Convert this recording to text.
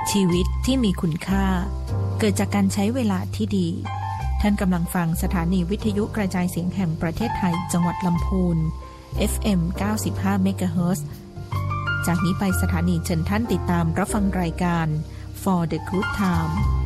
ชีวิตที่มีคุณค่าเกิดจากการใช้เวลาที่ดีท่านกำลังฟังสถานีวิทยุกระจายเสียงแห่งประเทศไทยจังหวัดลำพูน FM 95 เมกะเฮิรตซ์ จากนี้ไปสถานีเชิญท่านติดตามรับฟังรายการ For the Good Time